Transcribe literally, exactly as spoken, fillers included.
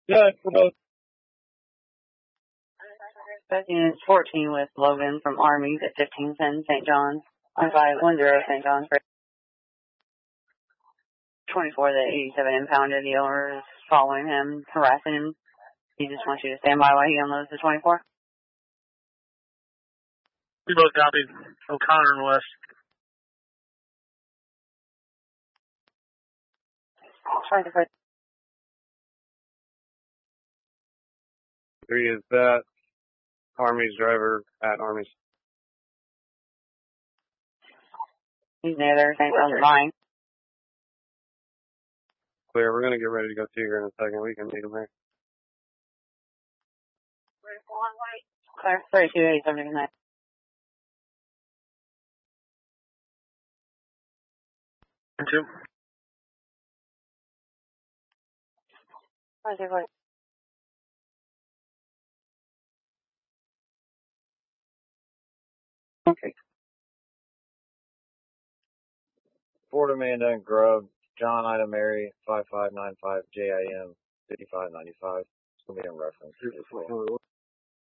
Yeah, for both. Unit fourteen with Logan from Armies at fifteen ten Saint John's. one five one zero Saint John's. twenty-four, the eighty-seven impounded dealer is following him, harassing him. He just wants you to stand by while he unloads the twenty-four. We both copied. O'Connor and West. twenty-four. Three is that. Army's driver at Army's. He's near there, Saint John's nine. Clear. We're going to get ready to go see her in a second. We can meet him there. Clear. thirty-two eighty-seven nine. Two. Okay. Fort Amanda and Grub, John Ida Mary, five five nine five J I M, fifty-five ninety-five. It's going to be in reference.